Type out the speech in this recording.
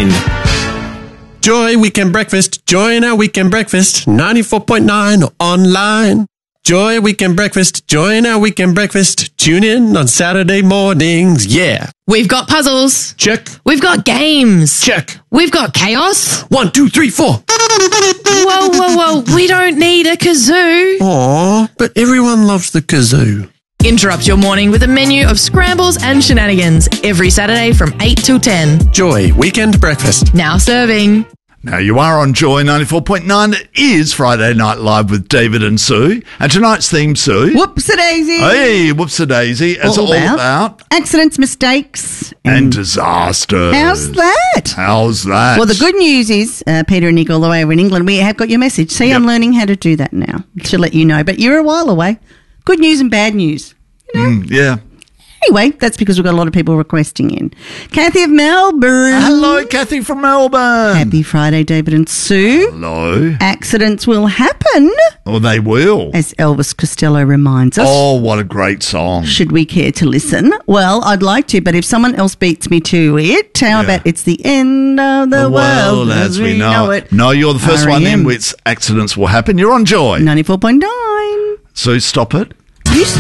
mind. Joy Weekend Breakfast. Join our weekend breakfast. 94.9 online. Joy Weekend Breakfast. Join our weekend breakfast. Tune in on Saturday mornings. Yeah. We've got puzzles. Check. We've got games. Check. We've got chaos. 1, 2, 3, 4. Whoa. We don't need a kazoo. Aw, but everyone loves the kazoo. Interrupt your morning with a menu of scrambles and shenanigans every Saturday from 8 till 10. Joy Weekend Breakfast. Now serving. Now, you are on Joy 94.9. It is Friday Night Live with David and Sue. And tonight's theme, Sue. Whoops-a-daisy. Hey, whoops-a-daisy. It's all about accidents, mistakes, and disasters. How's that? How's that? Well, the good news is, Peter and Nick, all the way over in England, we have got your message. See, Yep. I'm learning how to do that now to let you know. But you're a while away. Good news and bad news. You know? Yeah. Anyway, that's because we've got a lot of people requesting in. Kathy of Melbourne. Hello, Kathy from Melbourne. Happy Friday, David and Sue. Hello. Accidents will happen, Oh, they will. as Elvis Costello reminds us. Oh, what a great song. Should we care to listen? Well, I'd like to, but if someone else beats me to it, how about it's the end of the world as we know it? No, you're the first one in R.E.M.. which accidents will happen. You're on Joy. 94.9. So stop it. You